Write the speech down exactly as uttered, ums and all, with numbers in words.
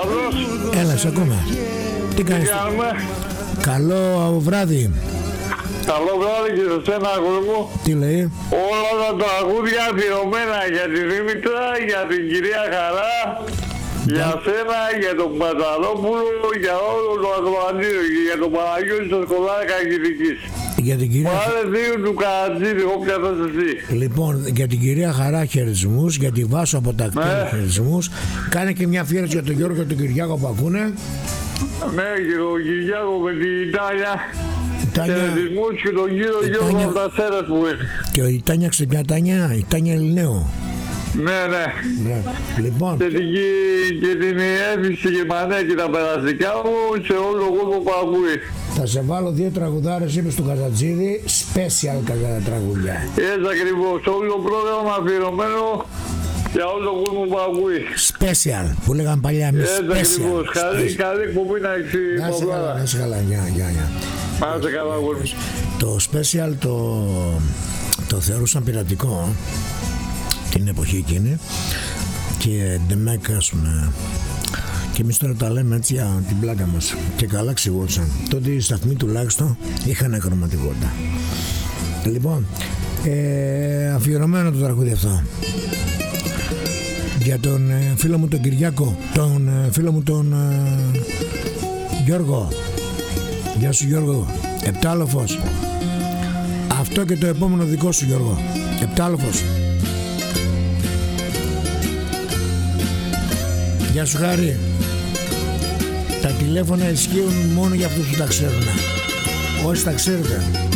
Παύλος. Έλα, σε ακούμε. Τι κάνεις? Καλό βράδυ. Καλό βράδυ και σε σένα, αγόρι μου. Τι λέει? Όλα τα τραγούδια αφιερωμένα για τη Δήμητρα, για την κυρία Χαρά, για σένα, για τον Παταρόπουλο, για όλο το Ακροατήριο και για τον Παναγιώτη στο Σκολάρι Καγγιδικής. Για την κυρία... Πάρε δύο του Καρατζίδη, όποια θες εσύ. Λοιπόν, για την κυρία Χαρά χαιρισμούς, για τη Βάσο από τα κτίρια ναι. χαιρισμούς. Κάνε και μια αφιέρωση για τον Γιώργο και τον Κυριάκο που ακούνε. Ναι, και τον Κυριάκο με την Τάνια. Χαιρετισμούς και τον κύριο Γιώργο Τάνια... από τα Σέρας που είναι. Και η Τάνια, ξέρετε ποια Τάνια? Η Τάνια Ελληνέο. Ναι, ναι. Ναι. Λοιπόν. Και την, και την Εύηση και Μανέκη τα περαστικά μου σε όλο τον κόσμο που ακούει. Θα σε βάλω δύο τραγουδάρες, είπες του Καζατζίδη, special κατά τραγουδιά. Έτσι ακριβώς, όλο το πρόγραμμα αφιερωμένο για όλο τον κόσμο που ακούει. Special, που λέγαμε παλιά εμείς. Έτσι ακριβώς, καλή, καλή εκπομπή να έχεις η Να είσαι καλά, να είσαι καλά, γεια, γεια, γεια. Να είσαι καλά, αγόρι. Το special το, το θεωρούσαν πειρατικό την εποχή εκείνη και ντεμέκ, ας πούμε. Και εμείς τώρα τα λέμε έτσι για την πλάκα μας. Και καλά ξηγούσαν. Τότε οι σταθμοί τουλάχιστον είχαν χρωματικότητα. Λοιπόν, ε, αφιερωμένο το τραγούδι αυτό. Για τον ε, φίλο μου τον Κυριάκο, τον ε, φίλο μου τον ε, Γιώργο. Γεια σου Γιώργο, Επτάλοφος. Αυτό και το επόμενο δικό σου Γιώργο, Επτάλοφος. Γεια σου Χάρη. Τα τηλέφωνα ισχύουν μόνο για αυτούς που τα ξέρουν. Όσοι τα ξέρετε.